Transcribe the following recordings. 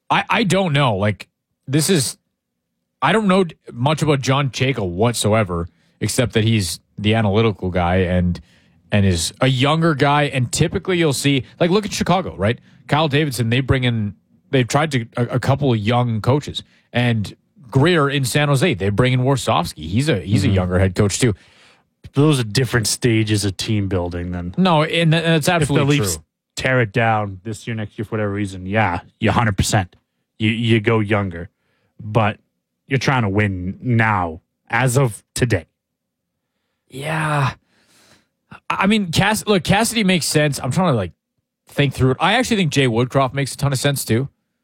I don't know. Like, I don't know much about John Chayka whatsoever, except that he's the analytical guy and is a younger guy. And typically you'll see, like, look at Chicago, right? Kyle Davidson, they've tried to a couple of young coaches. And Greer in San Jose, they bring in Warsofsky. He's a younger head coach too. Those are different stages of team building then. No, and that's absolutely if the Leafs true. tear it down this year, next year, for whatever reason, yeah, you 100%. You go younger. But you're trying to win now, as of today. Yeah. I mean, Cassidy makes sense. I'm trying to, like, think through it. I actually think Jay Woodcroft makes a ton of sense too.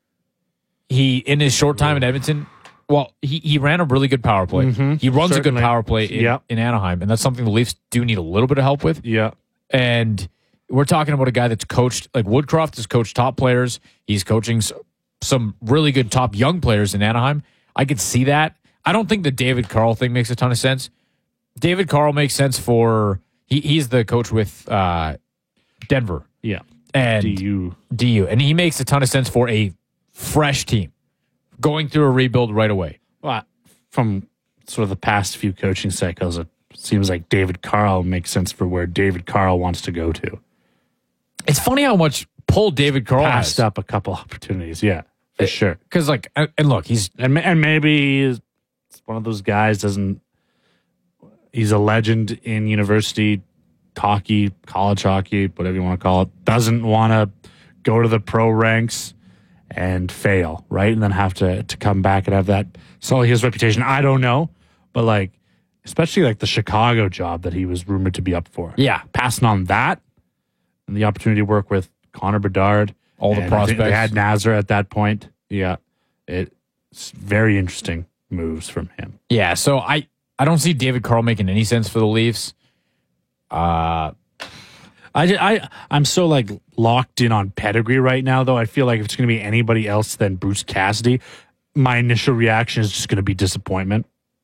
He, in his short time in Edmonton, well, he ran a really good power play. Mm-hmm. He runs a good power play in Anaheim, and that's something the Leafs do need a little bit of help with. Yeah. And we're talking about a guy that's coached, like Woodcroft has coached top players. He's coaching some really good top young players in Anaheim. I could see that. I don't think the David Carl thing makes a ton of sense. David Carl makes sense for, he's the coach with Denver. Yeah. And DU. And he makes a ton of sense for a fresh team going through a rebuild right away. Well, from sort of the past few coaching cycles, it seems like David Carl makes sense for where David Carl wants to go to. It's funny how much pull David Carl passed has. up a couple opportunities, yeah, for sure. Because, like, and look, he's and maybe he's one of those guys. He's a legend in university hockey, college hockey, whatever you want to call it. Doesn't want to go to the pro ranks and fail, right? And then have to come back and have that sully his reputation. I don't know, but like, especially like the Chicago job that he was rumored to be up for. Yeah. Passing on that and the opportunity to work with Connor Bedard. All the prospects. They had Nazar at that point. Yeah. It's very interesting moves from him. Yeah, so I don't see David Carl making any sense for the Leafs. I'm so like locked in on pedigree right now, though. I feel like if it's going to be anybody else than Bruce Cassidy, my initial reaction is just going to be disappointment.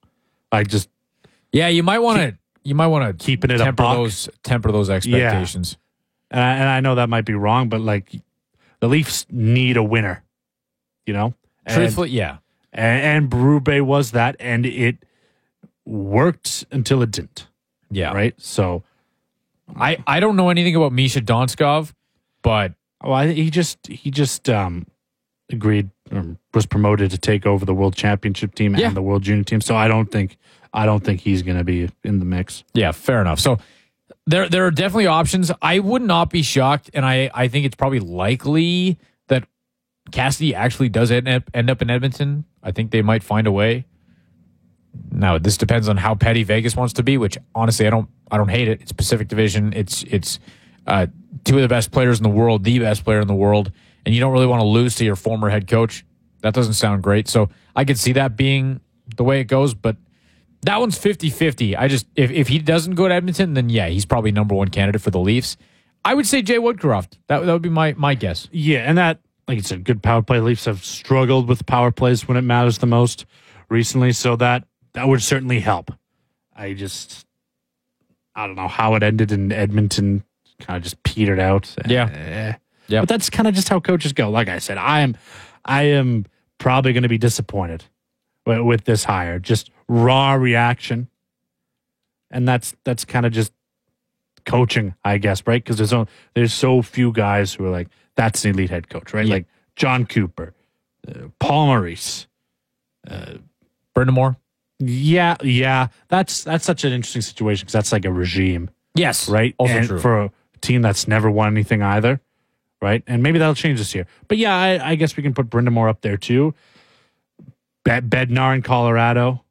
You might want to keeping it temper those expectations. Yeah. And I know that might be wrong, but like the Leafs need a winner, you know. Truthfully, yeah. And Berube was that, and it worked until it didn't. Yeah, right. So. I don't know anything about Misha Donskov, but he just agreed or was promoted to take over the World Championship team and the World Junior team. So I don't think he's going to be in the mix. Yeah, fair enough. So there are definitely options. I would not be shocked, and I think it's probably likely that Cassidy actually does end up in Edmonton. I think they might find a way. Now, this depends on how petty Vegas wants to be, which honestly I don't hate it. It's Pacific Division. It's two of the best players in the world, the best player in the world, and you don't really want to lose to your former head coach. That doesn't sound great. So I could see that being the way it goes, but that one's 50-50. If he doesn't go to Edmonton, then yeah, he's probably number one candidate for the Leafs. I would say Jay Woodcroft. That would be my guess. Yeah, and that, like you said, good power play. Leafs have struggled with power plays when it matters the most recently, so that would certainly help. I don't know how it ended in Edmonton. Kind of just petered out. Yeah. But that's kind of just how coaches go. Like I said, I am probably going to be disappointed with this hire. Just raw reaction. And that's kind of just coaching, I guess, right? Because there's so few guys who are like, that's an elite head coach, right? Yeah. Like John Cooper, Paul Maurice, Brendan Moore. Yeah. That's such an interesting situation because that's like a regime. Yes. Right? Also and true. For a team that's never won anything either. Right? And maybe that'll change this year. But yeah, I guess we can put Brendan Moore up there too. Bednar in Colorado.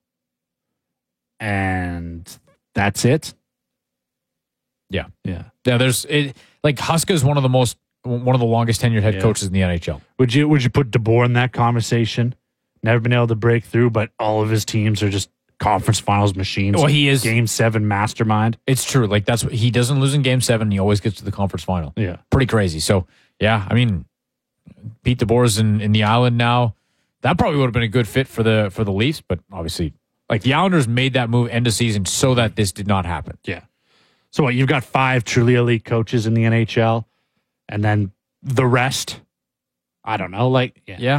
And that's it. Yeah. There's like Huska is one of the longest tenured head coaches in the NHL. Would you put DeBoer in that conversation? Never been able to break through, but all of his teams are just conference finals machines. Well, he is Game 7 mastermind. It's true. Like that's what he doesn't lose in Game 7. He always gets to the conference final. Yeah, pretty crazy. So yeah, I mean, Pete DeBoer's in the Island now. That probably would have been a good fit for the Leafs, but obviously, like the Islanders made that move end of season so that this did not happen. Yeah. So what? You've got 5 truly elite coaches in the NHL, and then the rest. I don't know. Like yeah.